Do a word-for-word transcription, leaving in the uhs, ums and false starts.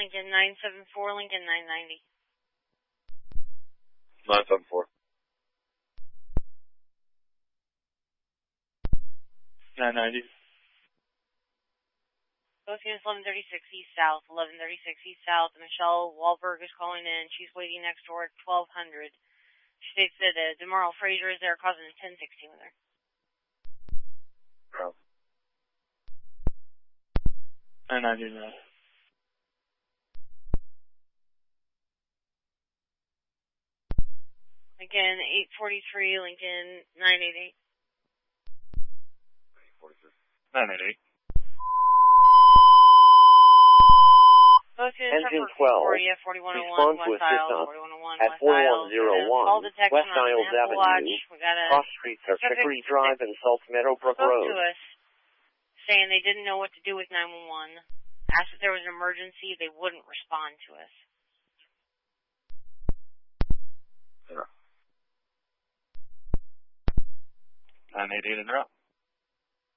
Lincoln, nine seven four, Lincoln, nine ninety. nine seven four. nine ninety. Both units, eleven thirty-six East South, eleven thirty-six East South. Michelle Wahlberg is calling in. She's waiting next door at twelve hundred. She states that uh, DeMarle Fraser is there causing a ten sixteen with her. Oh. nine ninety now. Again, eight forty-three, Lincoln, nine eighty-eight. eight forty-three. nine eighty-eight. Engine twelve, respond to assistance at forty-one oh one West Niles Avenue, Cross Street, Hickory Drive, and South Meadowbrook Road. To us, saying they didn't know what to do with nine one one. Asked if there was an emergency, they wouldn't respond to us. nine eighty-eight in route.